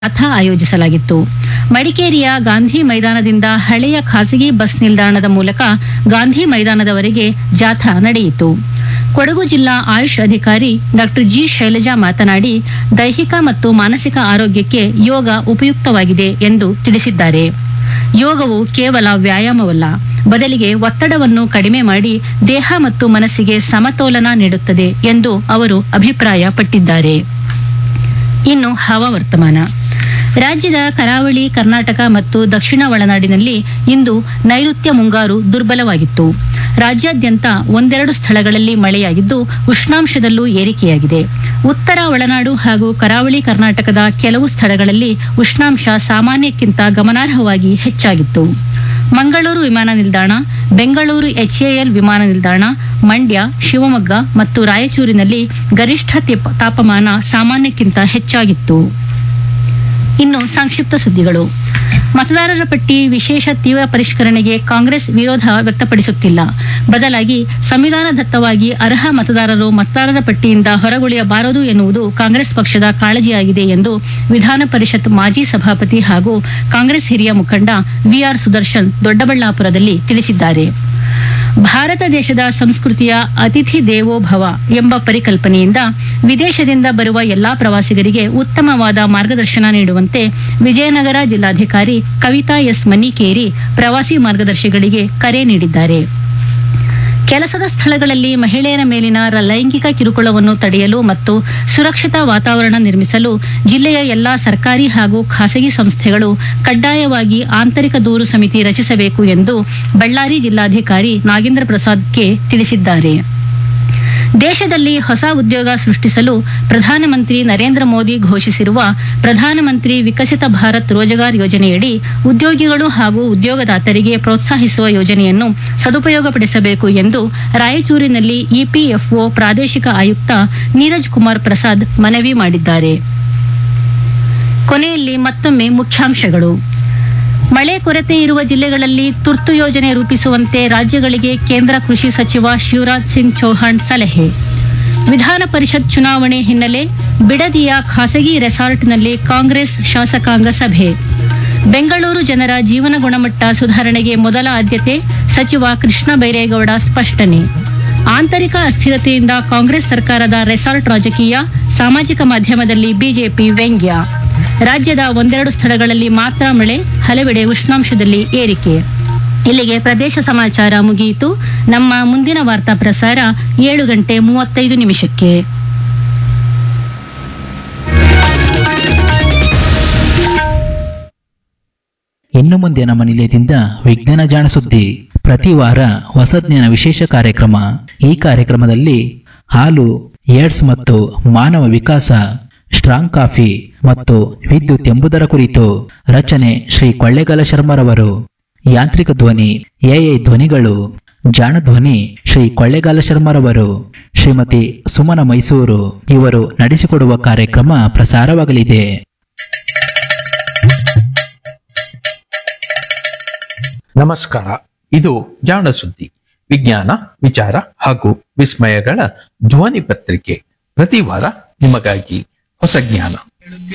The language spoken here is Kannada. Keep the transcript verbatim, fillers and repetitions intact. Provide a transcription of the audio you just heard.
ಜಾಥಾ ಆಯೋಜಿಸಲಾಗಿತ್ತು. ಮಡಿಕೇರಿಯ ಗಾಂಧಿ ಮೈದಾನದಿಂದ ಹಳೆಯ ಖಾಸಗಿ ಬಸ್ ನಿಲ್ದಾಣದ ಮೂಲಕ ಗಾಂಧಿ ಮೈದಾನದವರೆಗೆ ಜಾಥಾ ನಡೆಯಿತು. ಕೊಡಗು ಜಿಲ್ಲಾ ಆಯುಷ್ ಅಧಿಕಾರಿ ಡಾಕ್ಟರ್ ಜಿ ಶೈಲಜಾ ಮಾತನಾಡಿ, ದೈಹಿಕ ಮತ್ತು ಮಾನಸಿಕ ಆರೋಗ್ಯಕ್ಕೆ ಯೋಗ ಉಪಯುಕ್ತವಾಗಿದೆ ಎಂದು ತಿಳಿಸಿದ್ದಾರೆ. ಯೋಗವು ಕೇವಲ ವ್ಯಾಯಾಮವಲ್ಲ, ಬದಲಿಗೆ ಒತ್ತಡವನ್ನು ಕಡಿಮೆ ಮಾಡಿ ದೇಹ ಮತ್ತು ಮನಸ್ಸಿಗೆ ಸಮತೋಲನ ನೀಡುತ್ತದೆ ಎಂದು ಅವರು ಅಭಿಪ್ರಾಯಪಟ್ಟಿದ್ದಾರೆ. ಇನ್ನು ಹವಾವರ್ತಮಾನ. ರಾಜ್ಯದ ಕರಾವಳಿ, ಕರ್ನಾಟಕ ಮತ್ತು ದಕ್ಷಿಣ ಒಳನಾಡಿನಲ್ಲಿ ಇಂದು ನೈಋತ್ಯ ಮುಂಗಾರು ದುರ್ಬಲವಾಗಿತ್ತು. ರಾಜ್ಯಾದ್ಯಂತ ಒಂದೆರಡು ಸ್ಥಳಗಳಲ್ಲಿ ಮಳೆಯಾಗಿದ್ದು ಉಷ್ಣಾಂಶದಲ್ಲೂ ಏರಿಕೆಯಾಗಿದೆ. ಉತ್ತರ ಒಳನಾಡು ಹಾಗೂ ಕರಾವಳಿ ಕರ್ನಾಟಕದ ಕೆಲವು ಸ್ಥಳಗಳಲ್ಲಿ ಉಷ್ಣಾಂಶ ಸಾಮಾನ್ಯಕ್ಕಿಂತ ಗಮನಾರ್ಹವಾಗಿ ಹೆಚ್ಚಾಗಿತ್ತು. ಮಂಗಳೂರು ವಿಮಾನ ನಿಲ್ದಾಣ, ಬೆಂಗಳೂರು ಎಚ್ಎಎಲ್ ವಿಮಾನ ನಿಲ್ದಾಣ, ಮಂಡ್ಯ, ಶಿವಮೊಗ್ಗ ಮತ್ತು ರಾಯಚೂರಿನಲ್ಲಿ ಗರಿಷ್ಠ ತಾಪಮಾನ ಸಾಮಾನ್ಯಕ್ಕಿಂತ ಹೆಚ್ಚಾಗಿತ್ತು. ಇನ್ನು ಸಂಕ್ಷಿಪ್ತ ಸುದ್ದಿಗಳು. ಮತದಾರರ ಪಟ್ಟಿ ವಿಶೇಷ ತೀವ್ರ ಪರಿಷ್ಕರಣೆಗೆ ಕಾಂಗ್ರೆಸ್ ವಿರೋಧ ವ್ಯಕ್ತಪಡಿಸುತ್ತಿಲ್ಲ. ಬದಲಾಗಿ ಸಂವಿಧಾನದತ್ತವಾಗಿ ಅರ್ಹ ಮತದಾರರು ಮತದಾರರ ಪಟ್ಟಿಯಿಂದ ಹೊರಗುಳಿಯಬಾರದು ಎನ್ನುವುದು ಕಾಂಗ್ರೆಸ್ ಪಕ್ಷದ ಕಾಳಜಿಯಾಗಿದೆ ಎಂದು ವಿಧಾನ ಪರಿಷತ್ ಮಾಜಿ ಸಭಾಪತಿ ಹಾಗೂ ಕಾಂಗ್ರೆಸ್ ಹಿರಿಯ ಮುಖಂಡ ವಿಆರ್ ಸುದರ್ಶನ್ ದೊಡ್ಡಬಳ್ಳಾಪುರದಲ್ಲಿ ತಿಳಿಸಿದ್ದಾರೆ. ಭಾರತ ದೇಶದ ಸಂಸ್ಕೃತಿಯ ಅತಿಥಿ ದೇವೋ ಭವ ಎಂಬ ಪರಿಕಲ್ಪನೆಯಿಂದ ವಿದೇಶದಿಂದ ಬರುವ ಎಲ್ಲಾ ಪ್ರವಾಸಿಗರಿಗೆ ಉತ್ತಮವಾದ ಮಾರ್ಗದರ್ಶನ ನೀಡುವಂತೆ ವಿಜಯನಗರ ಜಿಲ್ಲಾಧಿಕಾರಿ ಕವಿತಾ ಎಸ್ ಮನ್ನಿಕೇರಿ ಪ್ರವಾಸಿ ಮಾರ್ಗದರ್ಶಿಗಳಿಗೆ ಕರೆ ನೀಡಿದ್ದಾರೆ. ಕೆಲಸದ ಸ್ಥಳಗಳಲ್ಲಿ ಮಹಿಳೆಯರ ಮೇಲಿನ ಲೈಂಗಿಕ ಕಿರುಕುಳವನ್ನು ತಡೆಯಲು ಮತ್ತು ಸುರಕ್ಷಿತ ವಾತಾವರಣ ನಿರ್ಮಿಸಲು ಜಿಲ್ಲೆಯ ಎಲ್ಲಾ ಸರ್ಕಾರಿ ಹಾಗೂ ಖಾಸಗಿ ಸಂಸ್ಥೆಗಳು ಕಡ್ಡಾಯವಾಗಿ ಆಂತರಿಕ ದೂರು ಸಮಿತಿ ರಚಿಸಬೇಕು ಎಂದು ಬಳ್ಳಾರಿ ಜಿಲ್ಲಾಧಿಕಾರಿ ನಾಗೇಂದ್ರ ಪ್ರಸಾದ್ ಕೆ ತಿಳಿಸಿದ್ದಾರೆ. ದೇಶದಲ್ಲಿ ಹೊಸ ಉದ್ಯೋಗ ಸೃಷ್ಟಿಸಲು ಪ್ರಧಾನಮಂತ್ರಿ ನರೇಂದ್ರ ಮೋದಿ ಘೋಷಿಸಿರುವ ಪ್ರಧಾನಮಂತ್ರಿ ವಿಕಸಿತ ಭಾರತ್ ರೋಜಗಾರ್ ಯೋಜನೆಯಡಿ ಉದ್ಯೋಗಿಗಳು ಹಾಗೂ ಉದ್ಯೋಗದಾತರಿಗೆ ಪ್ರೋತ್ಸಾಹಿಸುವ ಯೋಜನೆಯನ್ನು ಸದುಪಯೋಗಪಡಿಸಬೇಕು ಎಂದು ರಾಯಚೂರಿನಲ್ಲಿ ಇಪಿಎಫ್ಒ ಪ್ರಾದೇಶಿಕ ಆಯುಕ್ತ ನೀರಜ್ ಕುಮಾರ್ ಪ್ರಸಾದ್ ಮನವಿ ಮಾಡಿದ್ದಾರೆ. ಕೊನೆಯಲ್ಲಿ ಮತ್ತೊಮ್ಮೆ ಮುಖ್ಯಾಂಶಗಳು. ಮಳೆ ಕೊರತೆ ಇರುವ ಜಿಲ್ಲೆಗಳಲ್ಲಿ ತುರ್ತು ಯೋಜನೆ ರೂಪಿಸುವಂತೆ ರಾಜ್ಯಗಳಿಗೆ ಕೇಂದ್ರ ಕೃಷಿ ಸಚಿವ ಶಿವರಾಜ್ ಸಿಂಗ್ ಚೌಹಾಣ್ ಸಲಹೆ. ವಿಧಾನ ಪರಿಷತ್ ಚುನಾವಣೆ ಹಿನ್ನೆಲೆ ಬಿಡದಿಯ ಖಾಸಗಿ ರೆಸಾರ್ಟ್ನಲ್ಲಿ ಕಾಂಗ್ರೆಸ್ ಶಾಸಕಾಂಗ ಸಭೆ. ಬೆಂಗಳೂರು ಜನರ ಜೀವನ ಗುಣಮಟ್ಟ ಸುಧಾರಣೆಗೆ ಮೊದಲ ಆದ್ಯತೆ, ಸಚಿವ ಕೃಷ್ಣ ಬೈರೇಗೌಡ ಸ್ಪಷ್ಟನೆ. ಆಂತರಿಕ ಅಸ್ಥಿರತೆಯಿಂದ ಕಾಂಗ್ರೆಸ್ ಸರ್ಕಾರದ ರೆಸಾರ್ಟ್ ರಾಜಕೀಯ, ಸಾಮಾಜಿಕ ಮಾಧ್ಯಮದಲ್ಲಿ ಬಿಜೆಪಿ ವ್ಯಂಗ್ಯ. ರಾಜ್ಯದ ಒಂದೆರಡು ಸ್ಥಳಗಳಲ್ಲಿ ಮಾತ್ರ ಮಳೆ, ಹಲವೆಡೆ ಉಷ್ಣಾಂಶದಲ್ಲಿ ಏರಿಕೆ. ಇಲ್ಲಿಗೆ ಪ್ರದೇಶ ಸಮಾಚಾರ ಮುಗಿಯಿತು. ನಮ್ಮ ಮುಂದಿನ ವಾರ್ತಾ ಪ್ರಸಾರ ಏಳು ಗಂಟೆ ಮೂವತ್ತೈದು ನಿಮಿಷಕ್ಕೆ. ಇನ್ನು ಮುಂದೆ ನಮ್ಮ ನಿಲಯದಿಂದ ವಿಜ್ಞಾನ ಜಾಣ ಸುದ್ದಿ. ಪ್ರತಿ ವಾರ ಹೊಸ ಜ್ಞಾನ ವಿಶೇಷ ಕಾರ್ಯಕ್ರಮ. ಈ ಕಾರ್ಯಕ್ರಮದಲ್ಲಿ ಹಾಲು, ಏಡ್ಸ್ ಮತ್ತು ಮಾನವ ವಿಕಾಸ, ಸ್ಟ್ರಾಂಗ್ ಕಾಫಿ ಮತ್ತು ವಿದ್ಯುತ್ ಎಂಬುದರ ಕುರಿತು. ರಚನೆ ಶ್ರೀ ಕೊಳ್ಳೇಗಾಲ ಶರ್ಮರವರು. ಯಾಂತ್ರಿಕ ಧ್ವನಿ ಎಐ ಧ್ವನಿಗಳು. ಜಾಣ ಧ್ವನಿ ಶ್ರೀ ಕೊಳ್ಳೇಗಾಲ ಶರ್ಮರವರು. ಶ್ರೀಮತಿ ಸುಮನ ಮೈಸೂರು ಇವರು ನಡೆಸಿಕೊಡುವ ಕಾರ್ಯಕ್ರಮ ಪ್ರಸಾರವಾಗಲಿದೆ. ನಮಸ್ಕಾರ. ಇದು ಜಾಣ ಸುದ್ದಿ, ವಿಜ್ಞಾನ, ವಿಚಾರ ಹಾಗೂ ವಿಸ್ಮಯಗಳ ಧ್ವನಿ ಪತ್ರಿಕೆ. ಪ್ರತಿ ವಾರ ನಿಮಗಾಗಿ ಹೊಸ ಜ್ಞಾನ,